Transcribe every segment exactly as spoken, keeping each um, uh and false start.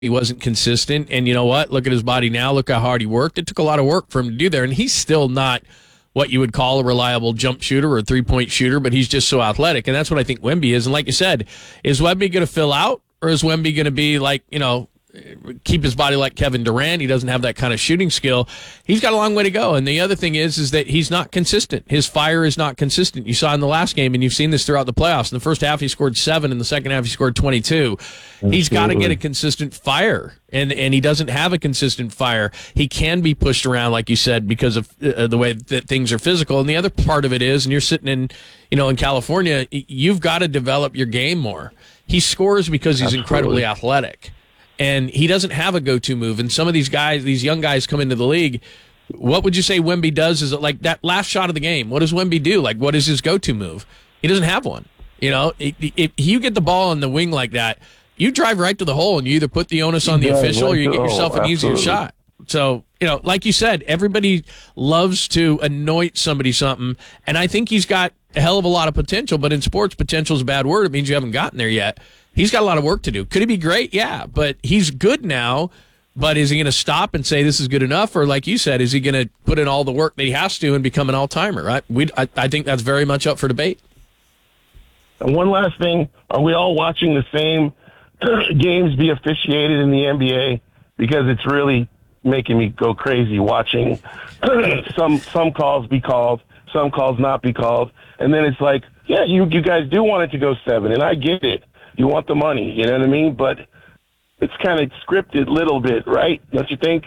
He wasn't consistent. And you know what? Look at his body now. Look how hard he worked. It took a lot of work for him to do there. And he's still not what you would call a reliable jump shooter or a three-point shooter, but he's just so athletic. And that's what I think Wemby is. And like you said, is Wemby going to fill out, or is Wemby going to be like, you know, keep his body like Kevin Durant? He doesn't have that kind of shooting skill. He's got a long way to go. And the other thing is, is that he's not consistent. His fire is not consistent. You saw in the last game, and you've seen this throughout the playoffs. In the first half, he scored seven. In the second half, he scored twenty-two. Absolutely. He's got to get a consistent fire, and and he doesn't have a consistent fire. He can be pushed around, like you said, because of uh, the way that things are physical. And the other part of it is, and you're sitting in, you know, in California, you've got to develop your game more. He scores because he's Absolutely. incredibly athletic. And he doesn't have a go-to move. And some of these guys, these young guys come into the league, what would you say Wemby does? Is it like that last shot of the game? What does Wemby do? Like, what is his go-to move? He doesn't have one. You know, if, if you get the ball in the wing like that, you drive right to the hole, and you either put the onus on the yeah, official or you get yourself an easier shot. So, you know, like you said, everybody loves to anoint somebody something, and I think he's got a hell of a lot of potential, but in sports, potential is a bad word. It means you haven't gotten there yet. He's got a lot of work to do. Could he be great? Yeah, but he's good now. But is he going to stop and say this is good enough? Or like you said, is he going to put in all the work that he has to and become an all-timer, right? We, I, I think that's very much up for debate. And one last thing, are we all watching the same games be officiated in the N B A? Because it's really making me go crazy watching some some calls be called, some calls not be called. And then it's like, yeah, you, you guys do want it to go seven, and I get it. You want the money, you know what I mean? But it's kind of scripted a little bit, right? Don't you think?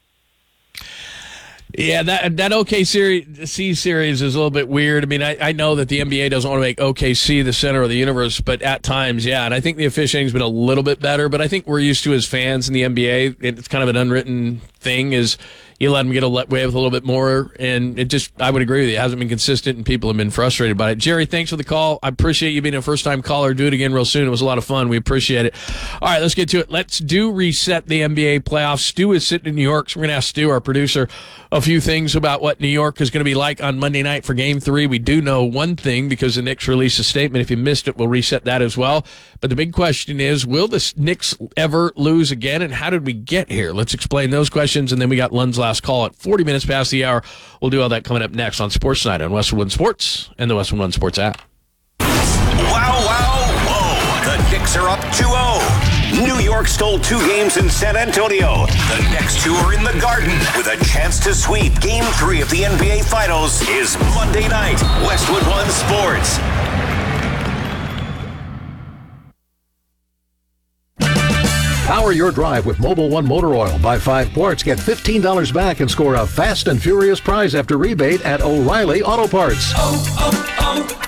Yeah, that that O K C series is a little bit weird. I mean, I, I know that the N B A doesn't want to make O K C the center of the universe, but at times, yeah. And I think the officiating's been a little bit better, but I think we're used to as fans in the N B A, it's kind of an unwritten thing, is you let them get away with a little bit more, and it just, I would agree with you, it hasn't been consistent, and people have been frustrated by it. Jerry, thanks for the call. I appreciate you being a first-time caller. Do it again real soon. It was a lot of fun. We appreciate it. All right, let's get to it. Let's do reset the N B A playoffs. Stu is sitting in New York, so we're going to ask Stu, our producer, a few things about what New York is going to be like on Monday night for Game three. We do know one thing because the Knicks released a statement. If you missed it, we'll reset that as well. But the big question is, will the Knicks ever lose again, and how did we get here? Let's explain those questions, and then we got Lund's last call at forty minutes past the hour. We'll do all that coming up next on Sports Night on Westwood One Sports and the Westwood One Sports app. Wow, wow, whoa. The Knicks are up two oh. New York stole two games in San Antonio. The next two are in the Garden with a chance to sweep. Game three of the N B A Finals is Monday night. Westwood One Sports. Power your drive with Mobil One Motor Oil. Buy five quarts, get fifteen dollars back, and score a fast and furious prize after rebate at O'Reilly Auto Parts. Oh,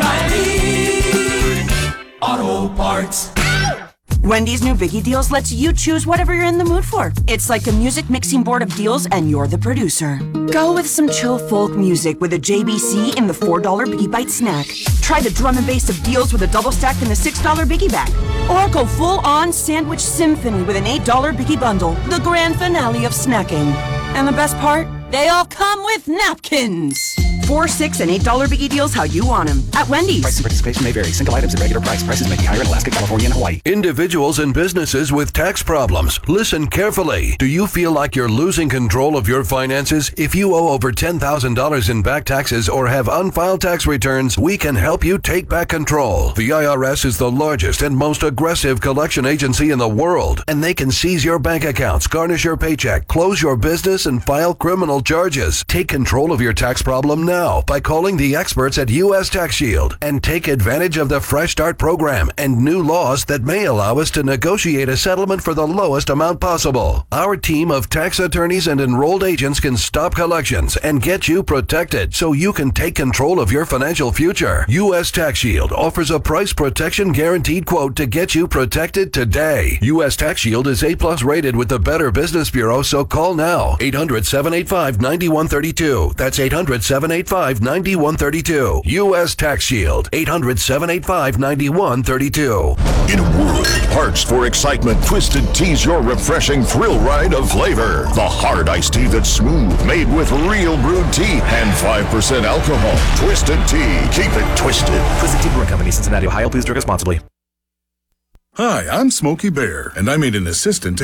oh, oh, O'Reilly Auto Parts. Wendy's new Biggie Deals lets you choose whatever you're in the mood for. It's like a music mixing board of deals, and you're the producer. Go with some chill folk music with a J B C in the four dollar Biggie Bite snack. Try the drum and bass of deals with a double stack in the six dollar Biggie Bag. Or go full-on sandwich symphony with an eight dollar Biggie Bundle, the grand finale of snacking. And the best part? They all come with napkins. Four, six, and eight dollar Biggie Deals how you want them at Wendy's. Price and participation may vary. Single items at regular price. Prices may be higher in Alaska, California, and Hawaii. Individuals and businesses with tax problems, listen carefully. Do you feel like you're losing control of your finances? If you owe over ten thousand dollars in back taxes or have unfiled tax returns, we can help you take back control. The I R S is the largest and most aggressive collection agency in the world, and they can seize your bank accounts, garnish your paycheck, close your business, and file criminal charges. Take control of your tax problem now by calling the experts at U S Tax Shield and take advantage of the Fresh Start program and new laws that may allow us to negotiate a settlement for the lowest amount possible. Our team of tax attorneys and enrolled agents can stop collections and get you protected so you can take control of your financial future. U S Tax Shield offers a price protection guaranteed quote to get you protected today. U S Tax Shield is A plus rated with the Better Business Bureau, so call now. eight hundred, seven eight five, nine one three two. That's eight hundred, seven eight five, nine one three two. U S Tax Shield. eight hundred, seven eight five, nine one three two. In a world of hearts for excitement, Twisted Tea's your refreshing thrill ride of flavor. The hard iced tea that's smooth, made with real brewed tea and five percent alcohol. Twisted Tea. Keep it twisted. Twisted Tea Brewing Company, Cincinnati, Ohio. Please drink responsibly. Hi, I'm Smokey Bear, and I made an assistant to